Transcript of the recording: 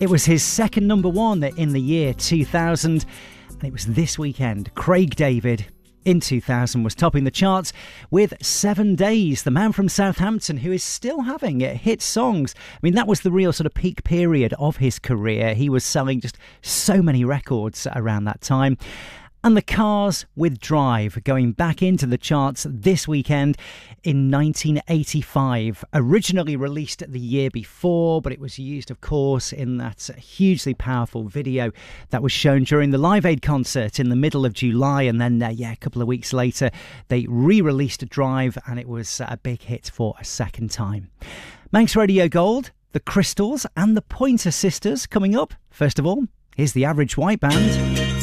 It was his second number one in the year 2000, and it was this weekend. Craig David in 2000 was topping the charts with 7 Days, the man from Southampton who is still having hit songs. I mean, that was the real sort of peak period of his career. He was selling just so many records around that time. And the Cars with Drive going back into the charts this weekend in 1985. Originally released the year before, but it was used, of course, in that hugely powerful video that was shown during the Live Aid concert in the middle of July. And then, a couple of weeks later, they re-released Drive, and it was a big hit for a second time. Manx Radio Gold, the Crystals and the Pointer Sisters coming up. First of all, here's the Average White Band.